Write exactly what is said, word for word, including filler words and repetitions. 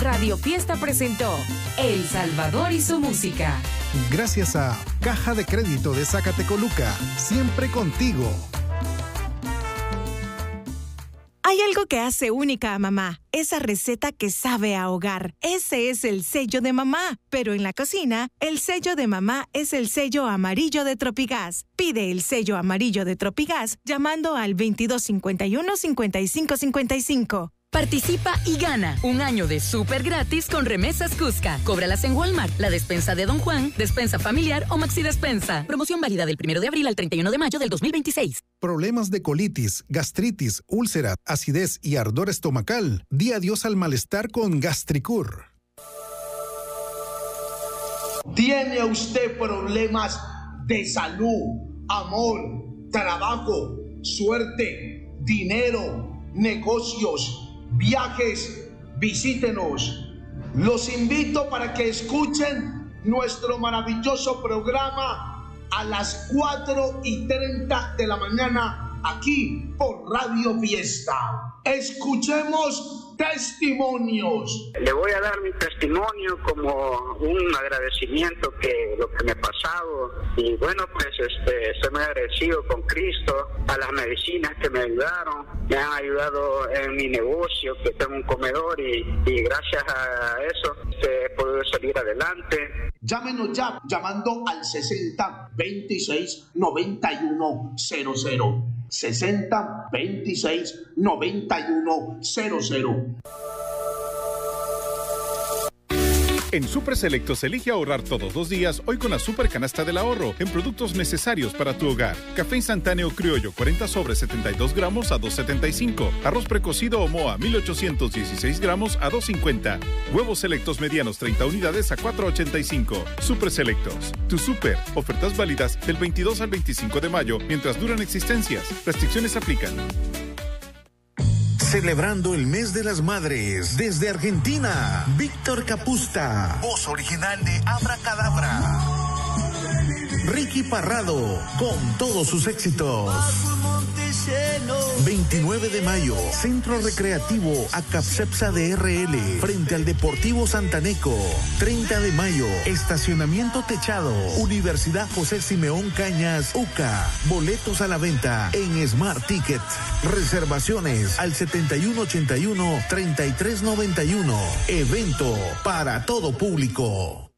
Radio Fiesta presentó El Salvador y su música. Gracias a Caja de Crédito de Zacatecoluca, siempre contigo. Hay algo que hace única a mamá, esa receta que sabe a hogar. Ese es el sello de mamá. Pero en la cocina, el sello de mamá es el sello amarillo de Tropigas. Pide el sello amarillo de Tropigas llamando al veintidós cincuenta y uno, cincuenta y cinco cincuenta y cinco. Participa y gana un año de súper gratis con Remesas Cusca. Cóbralas en Walmart, la despensa de Don Juan, despensa familiar o Maxi Despensa. Promoción válida del primero de abril al treinta y uno de mayo del dos mil veintiséis. Problemas de colitis, gastritis, úlcera, acidez y ardor estomacal. Di adiós al malestar con Gastricur. ¿Tiene usted problemas de salud, amor, trabajo, suerte, dinero, negocios, viajes? Visítenos. Los invito para que escuchen nuestro maravilloso programa a las cuatro y treinta de la mañana aquí por Radio Fiesta. Escuchemos testimonios. Le voy a dar mi testimonio como un agradecimiento que lo que me ha pasado, y bueno, pues este, estoy muy agradecido con Cristo, a las medicinas que me ayudaron, me han ayudado en mi negocio, que tengo un comedor, y, y gracias a eso este, he podido salir adelante. Llámenos ya, llamando al sesenta, veintiséis, noventa y uno, cero cero. sesenta, veintiséis, noventa y uno, cero cero. En Super Selectos elige ahorrar todos los días hoy con la Super Canasta del Ahorro en productos necesarios para tu hogar. Café instantáneo criollo cuarenta sobres setenta y dos gramos a dos setenta y cinco. Arroz precocido Omoa mil ochocientos dieciséis gramos a dos cincuenta. Huevos selectos medianos treinta unidades a cuatro ochenta y cinco. Super Selectos. Tu super. Ofertas válidas del veintidós al veinticinco de mayo mientras duran existencias. Restricciones aplican. Celebrando el mes de las madres desde Argentina, Víctor Capusta, voz original de Abracadabra. Ricky Parrado, con todos sus éxitos. veintinueve de mayo, Centro Recreativo Acapcepsa de R L, frente al Deportivo Santaneco. treinta de mayo, Estacionamiento Techado, Universidad José Simeón Cañas, U C A. Boletos a la venta en Smart Ticket. Reservaciones al setenta y uno ochenta y uno, treinta y tres noventa y uno. Evento para todo público.